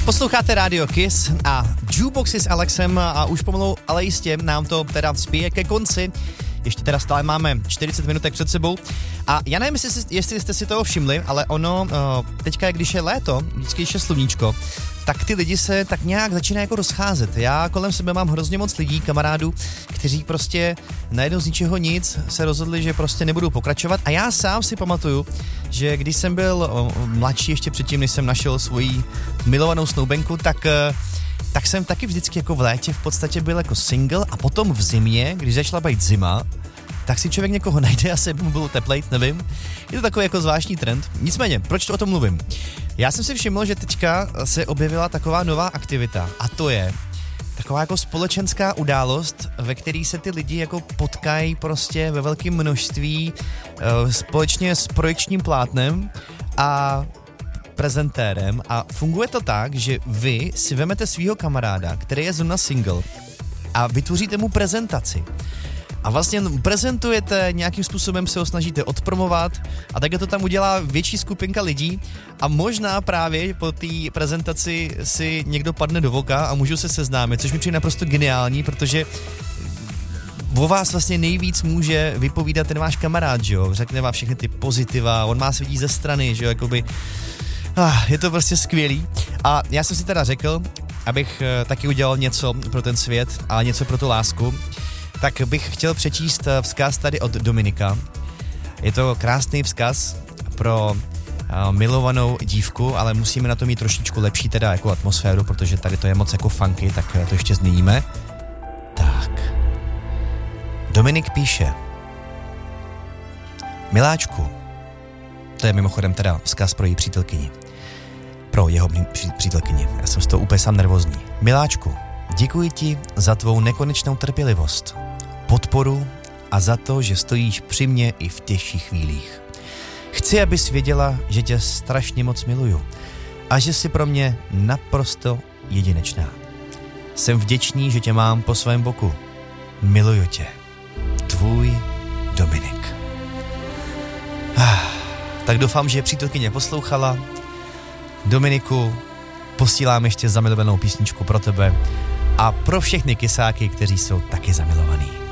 Posloucháte Radio Kiss a Jukeboxy s Alexem a už pomalu, ale jistě nám to teda spěje ke konci. Ještě teda stále máme 40 minutek před sebou a já nevím, jestli jste si toho všimli, ale ono, teďka, když je léto, vždycky, když je sluníčko, tak ty lidi se tak nějak začínají jako rozcházet. Já kolem sebe mám hrozně moc lidí, kamarádů, kteří prostě najednou z ničeho nic se rozhodli, že prostě nebudou pokračovat a já sám si pamatuju, že když jsem byl mladší, ještě předtím, než jsem našel svoji milovanou snoubenku, tak jsem taky vždycky jako v létě v podstatě byl jako single a potom v zimě, když začala být zima, tak si člověk někoho najde, asi mu bylo teplejt, nevím. Je to takový jako zvláštní trend. Nicméně, proč to o tom mluvím? Já jsem si všiml, že teďka se objevila taková nová aktivita a to je taková jako společenská událost, ve který se ty lidi jako potkají prostě ve velkém množství společně s projekčním plátnem a prezentérem a funguje to tak, že vy si vemete svýho kamaráda, který je zrovna single a vytvoříte mu prezentaci. A vlastně prezentujete, nějakým způsobem se ho snažíte odpromovat a také to tam udělá větší skupinka lidí a možná právě po té prezentaci si někdo padne do voka a můžu se seznámit, což mi přijde naprosto geniální, protože o vás vlastně nejvíc může vypovídat ten váš kamarád, že jo, řekne vám všechny ty pozitiva, on vás vidí ze strany, že jo, jakoby je to prostě skvělý a já jsem si teda řekl, abych taky udělal něco pro ten svět a něco pro tu lásku, tak bych chtěl přečíst vzkaz tady od Dominika. Je to krásný vzkaz pro milovanou dívku, ale musíme na to mít trošičku lepší teda jako atmosféru, protože tady to je moc jako funky, tak to ještě změníme. Tak. Dominik píše: Miláčku, to je mimochodem teda vzkaz pro její přítelkyni. Pro jeho přítelkyni. Já jsem z toho úplně sám nervózní. Miláčku, děkuji ti za tvou nekonečnou trpělivost, podporu a za to, že stojíš při mně i v těžších chvílích. Chci, abys věděla, že tě strašně moc miluju a že jsi pro mě naprosto jedinečná. Jsem vděčný, že tě mám po svém boku. Miluju tě. Tvůj Dominik. Tak doufám, že přítelkyně poslouchala. Dominiku, posílám ještě zamilovanou písničku pro tebe a pro všechny kysáky, kteří jsou taky zamilovaní.